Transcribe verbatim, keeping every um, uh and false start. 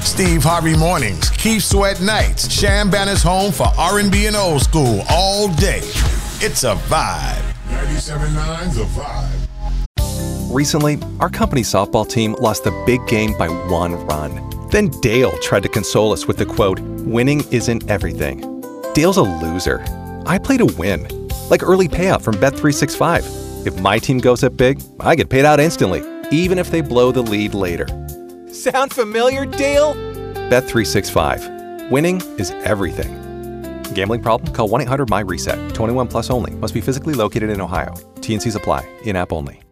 Steve Harvey mornings, Keith Sweat nights, Shan Banner's home for R and B and old school all day. It's a vibe. ninety-seven point nine The Vibe. Recently, our company's softball team lost the big game by one run. Then Dale tried to console us with the quote, "Winning isn't everything." Dale's a loser. I play to win. Like early payout from Bet three sixty-five. If my team goes up big, I get paid out instantly, even if they blow the lead later. Sound familiar, Dale? Bet three sixty-five. Winning is everything. Gambling problem? Call one eight hundred M Y RESET. twenty-one plus only. Must be physically located in Ohio. T and Cs apply. In-app only.